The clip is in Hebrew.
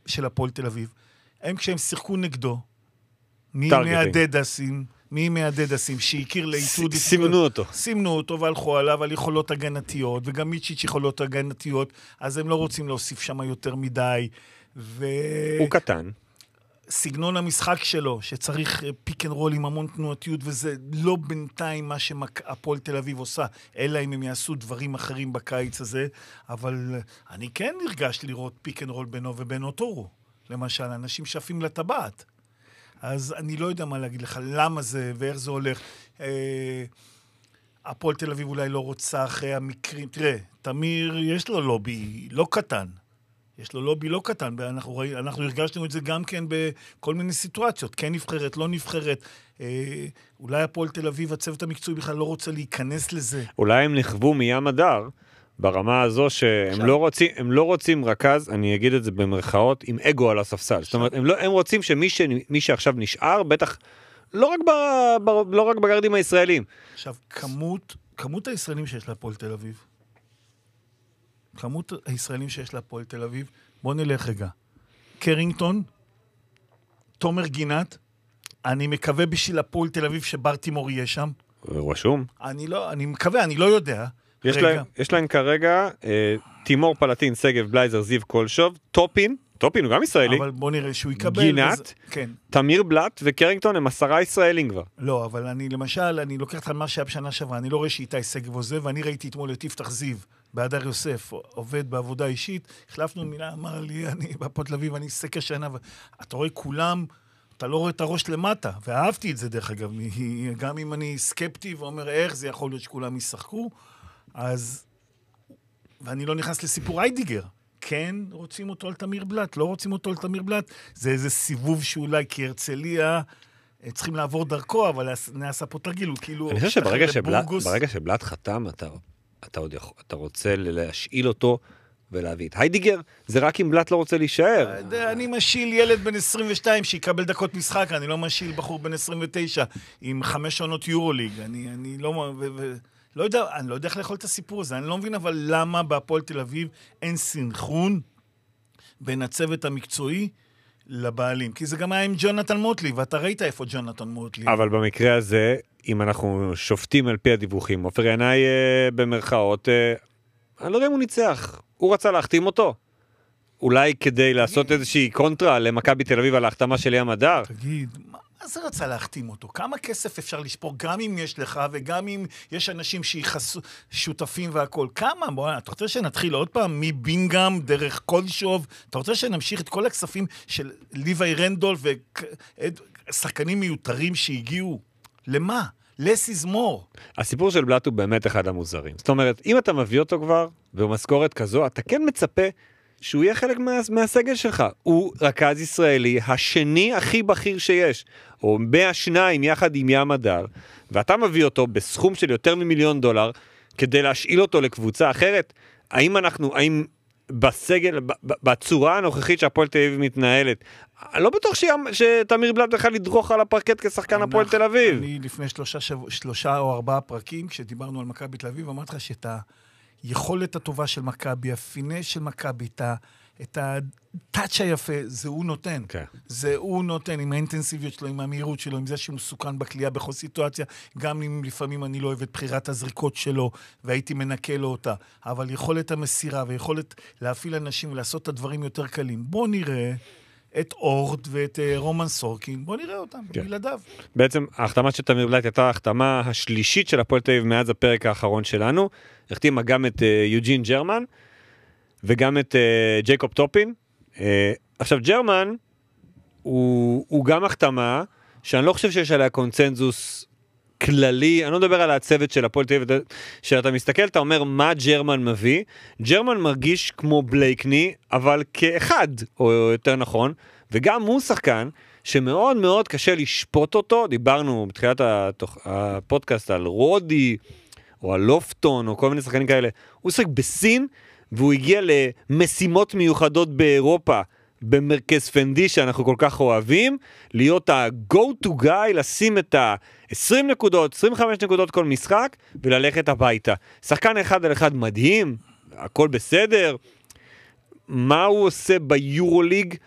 של הפועל תל אביב, הם כשהם שיחקו נגדו, מי מהדדסים שהכיר לעיתוד... סימנו אותו והלכו עליו על יכולות הגנתיות, וגם מיצ'יץ' יכולות הגנתיות, אז הם לא רוצים להוסיף שם יותר מדי. הוא קטן. סגנון המשחק שלו, שצריך פיק אנד רול עם המון תנועתיות, וזה לא בינתיים מה שהפועל תל אביב עושה, אלא אם הם יעשו דברים אחרים בקיץ הזה, אבל אני כן נרגש לראות פיק אנד רול בינו ובין אוטורו. למשל, אנשים שפים לטבעת. אז אני לא יודע מה להגיד לך, למה זה ואיך זה הולך. הפועל תל אביב אולי לא רוצה אחרי המקרים. תראה, תמיר יש לו לובי לא קטן. יש לו לובי לא קטן, ואנחנו הרגשנו את זה גם כן בכל מיני סיטואציות, כן נבחרת, לא נבחרת. אולי הפועל תל אביב, הצוות המקצועי בכלל לא רוצה להיכנס לזה. אולי הם נחוו מים הדר, ברמה הזו שהם לא רוצים רכז, אני אגיד את זה במרכאות, עם אגו על הספסל. זאת אומרת, הם רוצים שמי שעכשיו נשאר, בטח לא רק בגרדים הישראלים. עכשיו, כמות הישראלים שיש להפועל תל אביב, כמות הישראלים שיש להפועל תל אביב, בוא נלך רגע. קרינגטון, תומר גינת, אני מקווה בשביל הפועל תל אביב שבר תימור יהיה שם. רשום. אני מקווה, אני לא יודע. יש להם כרגע תימור פלטין, סגב, בלייזר, זיו קולשוב, טופין הוא גם ישראלי. אבל בוא נראה שהוא יקבל. גינת, כן. תמיר בלט וקרינגטון הם 10 ישראלים כבר. לא, אבל אני לוקח את מה שהיה בשנה שעברה, אני לא רואה שאיתי סגב עוזב, ואני ראיתי אתמול את יפתח זיו, בהדר יוסף, עובד בעבודה אישית, החלפנו מילה, אמר לי, אני בהפועל תל אביב, אני סקר שנה, אתה רואה כולם, אתה לא רואה את הראש למטה, ואהבתי את זה דרך אגב, גם אם אני סקפטי ואומר איך זה יכול להיות שכולם ישחקו, אז, ואני לא נכנס לסיפור איידיגר, כן רוצים אותו על תמיר בלט, לא רוצים אותו על תמיר בלט, זה איזה סיבוב שאולי כהרצליה, צריכים לעבור דרכו, אבל נעשה פה תרגיל, כאילו... אני חושב שברגע שבלט חתם, אתה רוצה להשאיל אותו ולהביא את היידיגר, זה רק אם בלט לא רוצה להישאר. אני משיל ילד בן 22 שיקבל דקות משחק, אני לא משיל בחור בן 29 עם 5 עונות יורוליג, אני לא יודע, אני לא יודע איך לאכול את הסיפור הזה, אני לא מבין אבל למה בהפועל תל אביב אין סינכרון בין הצוות המקצועי לבעלים, כי זה גם היה עם ג'ונתן מוטלי, ואתה ראית איפה ג'ונתן מוטלי. אבל במקרה הזה, אם אנחנו שופטים על פי הדיווחים, עופר ינאי במרכאות, אני לא יודע אם הוא ניצח, הוא רצה להחתים אותו. אולי כדי לעשות איזושהי קונטרה למכבי תל אביב על ההחתמה של ים הדר. תגיד, מה זה רצה להחתים אותו? כמה כסף אפשר לשפור, גם אם יש לך, וגם אם יש אנשים שיחסו, שותפים והכל? כמה? בוא, אתה רוצה שנתחיל עוד פעם מבינגאם, דרך קולשוב? אתה רוצה שנמשיך את כל הכספים של ליווי רנדולף ושחקנים מיותרים שהגיעו? למה? less is more. הסיפור של בלט הוא באמת אחד המוזרים. זאת אומרת, אם אתה מביא אותו כבר, ובמשכורת כזו, אתה כן מצפה שהוא יהיה חלק מהסגל שלך. הוא רכז ישראלי, השני הכי בכיר שיש, או 102 יחד עם ים הדר, ואתה מביא אותו בסכום של יותר $1,000,000, כדי להשאיל אותו לקבוצה אחרת. האם בסגל, בצורה הנוכחית שהפועל תל אביב מתנהלת, אני לא בטוח שתמיר בלט בכלל לדרוך על הפרקט כשחקן הפועל תל אביב. אני לפני 3 או 4 פרקים, כשדיברנו על מכבי תל אביב, אמרתי לך שאת היכולת הטובה של מכבי, הפינה של מכבי, את הטאץ' היפה, זה הוא נותן. כן. זה הוא נותן, עם האינטנסיביות שלו, עם המהירות שלו, עם זה שהוא מסוכן בקליעה בכל סיטואציה, גם אם לפעמים אני לא אוהב את בחירת הזריקות שלו, והייתי מנקה לו אותה. אבל יכולת המסירה, ויכולת להפעיל אנשים ולעשות את הדברים יותר קלים. בוא נראה את אורד ואת רומן סורקין, בוא נראה אותם, כן. בלעדיו. בעצם, ההחתמה של תמיר בלט הייתה ההחתמה השלישית של הפועל תל אביב מאז הפרק האחרון שלנו. החתימה גם את יוג'ין ג'רמן, וגם את ג'ייקוב טופין. עכשיו, ג'רמן הוא גם החתמה, שאני לא חושב שיש עליה קונצנזוס כללי, אני לא מדבר על הצוות של הפועל תל אביב, שאתה מסתכל, אתה אומר מה ג'רמן מביא. ג'רמן מרגיש כמו בלייקני, אבל כאחד, או יותר נכון, וגם הוא שחקן, שמאוד מאוד קשה לשפוט אותו. דיברנו בתחילת הפודקאסט על רודי, או על לופטון, או כל מיני שחקנים כאלה. הוא שחק בסין, והוא הגיע למשימות מיוחדות באירופה, במרכז פנדי שאנחנו כל כך אוהבים, להיות ה-go to guy, לשים את ה-20 נקודות, 25 נקודות כל משחק, וללכת הביתה. שחקן אחד על אחד מדהים, הכל בסדר. מה הוא עושה ביורוליג?